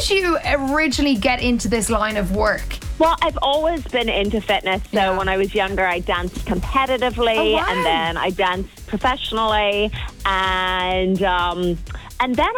did you originally get into this line of work? Well, I've always been into fitness. So when I was younger, I danced competitively, and then I danced professionally, and then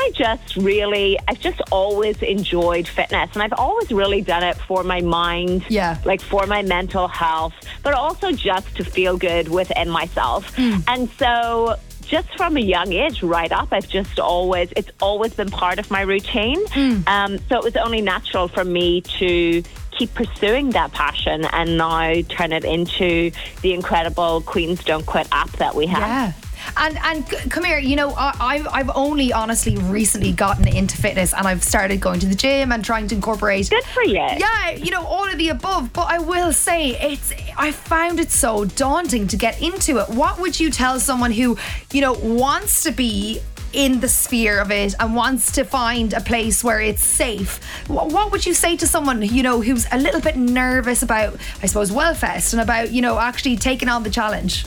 I've just always enjoyed fitness, and I've always really done it for my mind, like for my mental health, but also just to feel good within myself. And so just from a young age right up, it's always been part of my routine. So it was only natural for me to keep pursuing that passion and now turn it into the incredible Queens Don't Quit app that we have. Yeah. And come here, I've only honestly recently gotten into fitness, and I've started going to the gym and trying to incorporate. Good for you. Yeah, all of the above. But I will say, I found it so daunting to get into it. What would you tell someone who, wants to be in the sphere of it and wants to find a place where it's safe? What would you say to someone, who's a little bit nervous about, I suppose, Wellfest and about, actually taking on the challenge?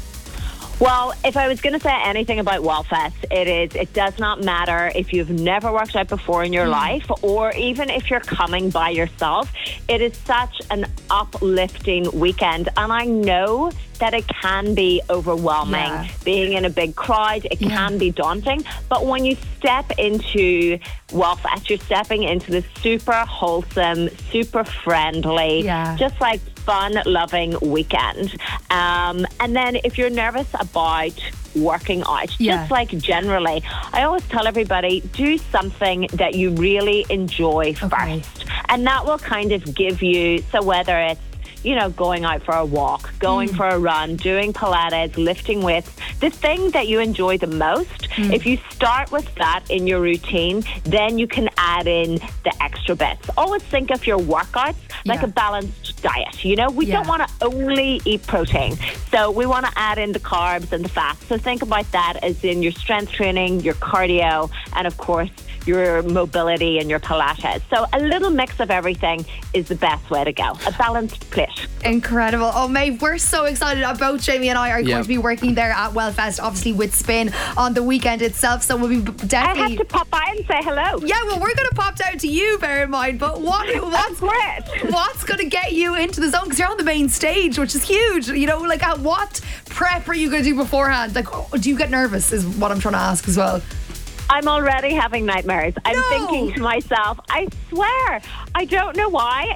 Well, if I was going to say anything about Wellfest, it does not matter if you've never worked out before in your life, or even if you're coming by yourself. It is such an uplifting weekend, and I know that it can be overwhelming. Being in a big crowd, it can be daunting, but when you step into Wellfest, you're stepping into this super wholesome, super friendly, just like fun-loving weekend. And then if you're nervous about working out, just like generally, I always tell everybody, do something that you really enjoy first, and that will kind of give you, so whether it's going out for a walk, going for a run, doing Pilates, lifting weights, the thing that you enjoy the most, if you start with that in your routine, then you can add in the extra bits. Always think of your workouts like a balanced diet. We don't want to only eat protein. So we want to add in the carbs and the fats. So think about that as in your strength training, your cardio, and of course, your mobility and your Pilates. So a little mix of everything is the best way to go. A balanced plate. Incredible. Oh, Maeve, we're so excited. Both Jamie and I are going to be working there at Wellfest, obviously with Spin on the weekend itself. So we'll be definitely... I have to pop by and say hello. Yeah, well, we're going to pop down to you, bear in mind. But what's going to get you into the zone? Because you're on the main stage, which is huge. What prep are you going to do beforehand? Do you get nervous is what I'm trying to ask as well. I'm already having nightmares. I'm thinking to myself, I swear, I don't know why.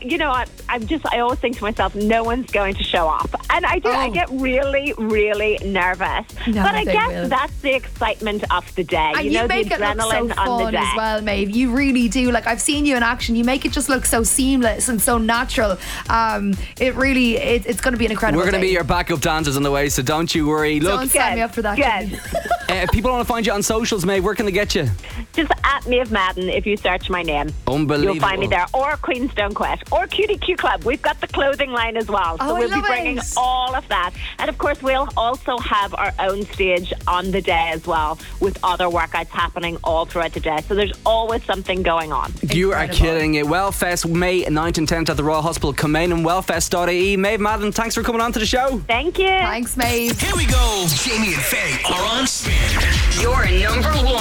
I always think to myself, no one's going to show up. And I get really, really nervous. No, but I guess that's the excitement of the day. And you make the it look adrenaline so fun on the day. as well, Maeve. You really do. I've seen you in action. You make it just look so seamless and so natural. It's going to be an incredible We're going to day. be your backup dancers on the way, so don't you worry. Look, Don't sign me up for that. if people want to find you on socials, Maeve, where can they get you? Just at Maeve Madden, if you search my name. Unbelievable. You'll find me there. Or Queens Don't Quit. Or Cutie Q Club. We've got the clothing line as well. So we'll be bringing all of that. And of course, we'll also have our own stage on the day as well, with other workouts happening all throughout the day. So there's always something going on. You are kidding it. Wellfest, May 9th and 10th at the Royal Hospital. Come and wellfest.ie. Maeve Madden, thanks for coming on to the show. Thank you. Thanks, Maeve. Here we go. Jamie and Faye are on Spin. Your number one.